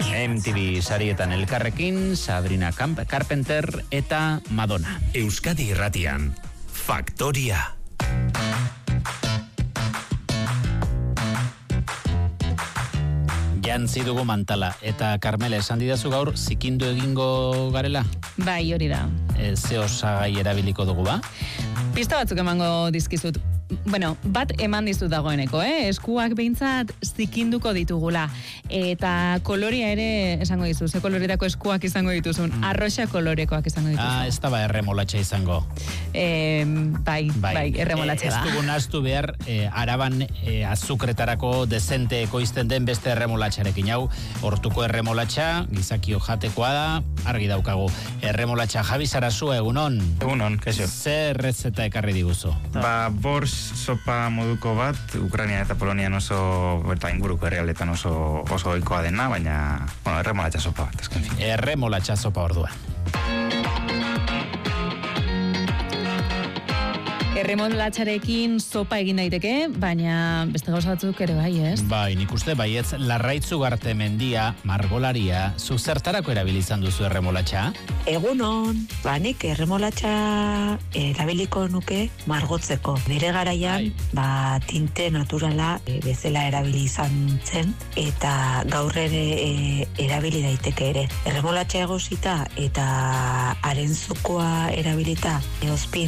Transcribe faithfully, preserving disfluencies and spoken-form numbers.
M T V sarietan elkarrekin, Sabrina Camp- Carpenter eta Madonna. Euskadi Irratian, Faktoria. Jantzi dugu mantala, eta Carmela, esan didazu gaur, zikindu egingo garela? Bai, hori da. E, ze osagai erabiliko dugu, ba? Pista batzuk emango dizkizut. Bueno, bat eman dizut dagoeneko, eh? Eskuak behintzat zikinduko ditugula. Eta kolorea ere esango dizu, ze koloretako eskuak izango dituzun. Mm. Arroxa kolorekoak izango dituzun. Ah, ez da ba erremolatxa izango. E, bai, bai, bai, erremolatxa da. Ez dugu naztu behar, eh, araban eh, azukretarako dezente ekoizten den beste erremolatxarekin. Hau, hortuko erremolatxa, gizakio jatekoa da, argi daukagu. Erremolatxa, Javi Sarasua, egunon? Egunon, kaixo. Zer rezeta ekarri diguzu? Ba, bors sopa moduko bat, Ukraina eta Polonian oso, eta inguruko herrialdetan oso oso ohikoa dena, baina, bueno, erremolatxa sopa bat, esken fin. Erremolatxa sopa orduan. Erremolatxarekin sopa egin daiteke, baina beste gauza batzuk ere bai, ez? Bai, nik uste baietz Larraitzu Garte mendia, margolaria, zu zertarako erabilizan duzu erremolatxa? Egunon, ba nik erremolatxa erabiliko nuke margotzeko. Nire garaian, Ai. ba tinte naturala e, bezala erabili izan zen, eta gaur ere e, erabili daiteke ere. Erremolatxa egosita eta haren zukoa erabilita, eozpin